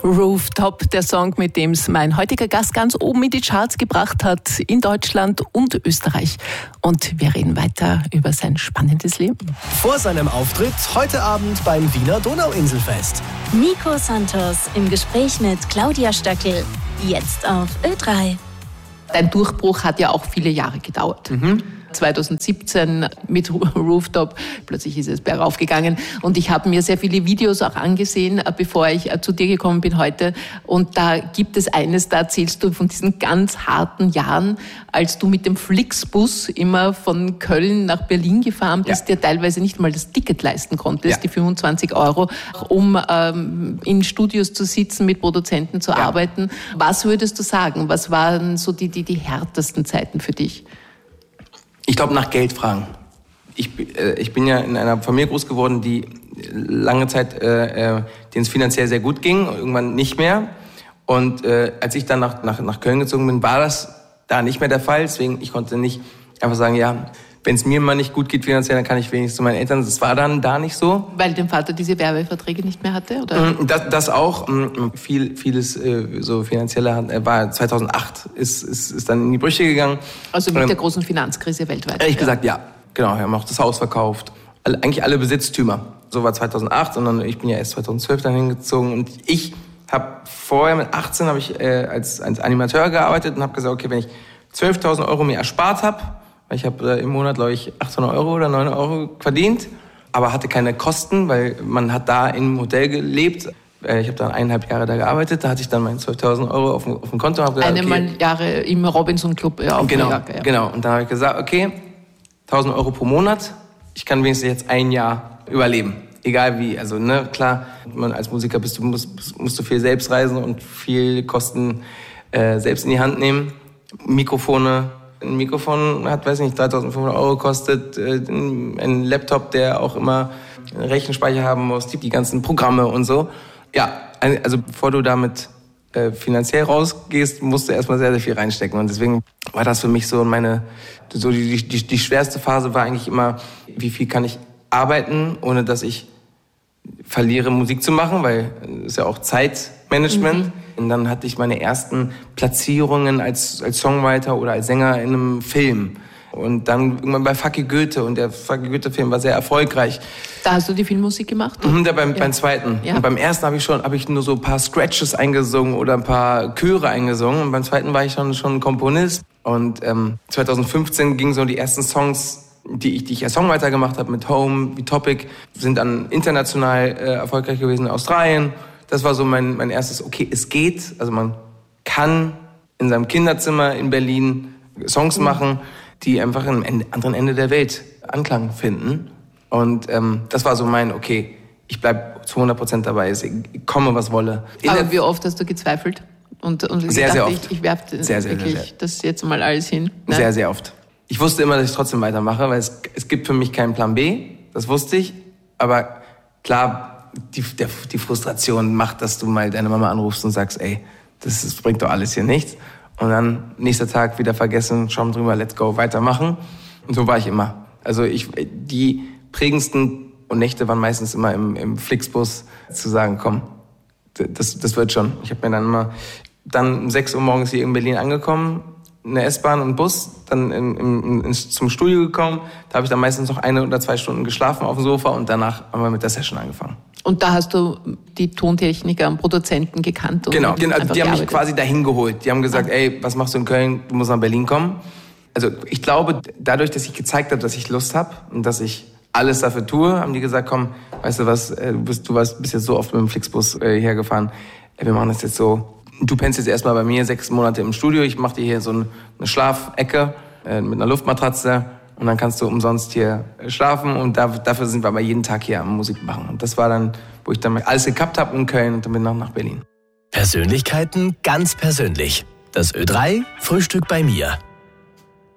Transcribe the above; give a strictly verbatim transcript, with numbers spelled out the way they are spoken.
Rooftop, der Song, mit dem es mein heutiger Gast ganz oben in die Charts gebracht hat, in Deutschland und Österreich. Und wir reden weiter über sein spannendes Leben. Vor seinem Auftritt heute Abend beim Wiener Donauinselfest. Nico Santos im Gespräch mit Claudia Stöckl. Jetzt auf Ö drei. Dein Durchbruch hat ja auch viele Jahre gedauert. Mhm. zwanzig siebzehn mit Rooftop, plötzlich ist es bergauf gegangen und ich habe mir sehr viele Videos auch angesehen, bevor ich zu dir gekommen bin heute, und da gibt es eines, da erzählst du von diesen ganz harten Jahren, als du mit dem Flixbus immer von Köln nach Berlin gefahren bist, ja. dir teilweise nicht mal das Ticket leisten konntest, ja. die fünfundzwanzig Euro, um ähm, in Studios zu sitzen, mit Produzenten zu ja. arbeiten. Was würdest du sagen, was waren so die, die, die härtesten Zeiten für dich? Ich glaube, nach Geld fragen. Ich, äh, ich bin ja in einer Familie groß geworden, die lange Zeit, äh, denen es finanziell sehr gut ging, irgendwann nicht mehr. Und äh, als ich dann nach, nach, nach Köln gezogen bin, war das da nicht mehr der Fall. Deswegen, ich konnte nicht einfach sagen, ja, wenn es mir mal nicht gut geht finanziell, dann kann ich wenigstens zu meinen Eltern. Das war dann da nicht so. Weil dein Vater diese Werbeverträge nicht mehr hatte, oder? Das, das auch. Viel, vieles äh, so finanzielle war zweitausendacht, ist, ist, ist dann in die Brüche gegangen. Also mit ähm, der großen Finanzkrise weltweit. Ehrlich ja. gesagt, ja. Genau, wir haben auch das Haus verkauft. Alle, eigentlich alle Besitztümer. So war zweitausendacht, und dann, ich bin ja erst zweitausendzwölf dann hingezogen. Und ich habe vorher mit achtzehn habe ich äh, als, als Animateur gearbeitet und habe gesagt, okay, wenn ich zwölftausend Euro mir erspart habe, ich habe äh, im Monat, glaube ich, achthundert Euro oder neunhundert Euro verdient, aber hatte keine Kosten, weil man hat da im Hotel gelebt. Äh, ich habe dann eineinhalb Jahre da gearbeitet, da hatte ich dann meine zwölftausend Euro auf dem, auf dem Konto. Hab gesagt, Eineinhalb okay, Jahre im Robinson Club ja, auf genau, Mallorca. Ja. Genau, und dann habe ich gesagt, okay, tausend Euro pro Monat, ich kann wenigstens jetzt ein Jahr überleben. Egal wie, also ne, klar, man als Musiker bist du, musst, musst du viel selbst reisen und viel Kosten äh, selbst in die Hand nehmen. Mikrofone, ein Mikrofon hat, weiß nicht, dreitausendfünfhundert Euro gekostet, äh, ein Laptop, der auch immer einen Rechenspeicher haben muss, die, die ganzen Programme und so. Ja, also bevor du damit äh, finanziell rausgehst, musst du erstmal sehr, sehr viel reinstecken. Und deswegen war das für mich so meine, so die, die, die schwerste Phase war eigentlich immer, wie viel kann ich arbeiten, ohne dass ich verliere, Musik zu machen, weil es ist ja auch Zeitmanagement. Mhm. Und dann hatte ich meine ersten Platzierungen als, als Songwriter oder als Sänger in einem Film. Und dann irgendwann bei Fucky Goethe, und der Fucky Goethe-Film war sehr erfolgreich. Da hast du die Filmmusik gemacht? Mhm, der beim, ja. beim zweiten. Ja. Und beim ersten habe ich schon, habe ich nur so ein paar Scratches eingesungen oder ein paar Chöre eingesungen. Und beim zweiten war ich schon, schon Komponist. Und ähm, zweitausendfünfzehn gingen so die ersten Songs, die ich, die ich als Songwriter gemacht habe, mit Home, wie Topic, sind dann international äh, erfolgreich gewesen in Australien. Das war so mein, mein erstes, okay, es geht. Also man kann in seinem Kinderzimmer in Berlin Songs mhm. machen, die einfach am Ende, anderen Ende der Welt Anklang finden. Und ähm, das war so mein, okay, ich bleib zu hundert Prozent dabei, ich komme, was wolle. In Aber wie oft hast du gezweifelt? Und, und sehr, gedacht, sehr oft. Ich, ich werfe sehr, sehr, wirklich sehr, sehr. das jetzt mal alles hin. Nein? Sehr, sehr oft. Ich wusste immer, dass ich trotzdem weitermache, weil es, es gibt für mich keinen Plan B, das wusste ich. Aber klar, die, der, die Frustration macht, dass du mal deine Mama anrufst und sagst, ey, das, das bringt doch alles hier nichts. Und dann nächster Tag wieder vergessen, Schaum drüber, let's go, weitermachen. Und so war ich immer. Also ich, die prägendsten Nächte waren meistens immer im, im Flixbus, zu sagen, komm, das, das wird schon. Ich habe mir dann immer, dann um sechs Uhr morgens hier in Berlin angekommen, eine S-Bahn und Bus, dann in, in, in, zum Studio gekommen. Da habe ich dann meistens noch eine oder zwei Stunden geschlafen auf dem Sofa, und danach haben wir mit der Session angefangen. Und da hast du die Tontechniker und Produzenten gekannt? Und genau, genau, die haben mich quasi dahin geholt. Die haben gesagt, ja. ey, was machst du in Köln? Du musst nach Berlin kommen. Also ich glaube, dadurch, dass ich gezeigt habe, dass ich Lust habe und dass ich alles dafür tue, haben die gesagt, komm, weißt du was, du bist, du warst, bist jetzt so oft mit dem Flixbus äh, hergefahren. Wir machen das jetzt so. Du pennst jetzt erstmal bei mir sechs Monate im Studio. Ich mache dir hier so eine Schlafecke äh, mit einer Luftmatratze. Und dann kannst du umsonst hier schlafen. Und da, dafür sind wir aber jeden Tag hier am Musik machen. Und das war dann, wo ich dann alles gekappt habe in Köln, und dann bin ich nach Berlin. Persönlichkeiten ganz persönlich. Das Ö drei Frühstück bei mir.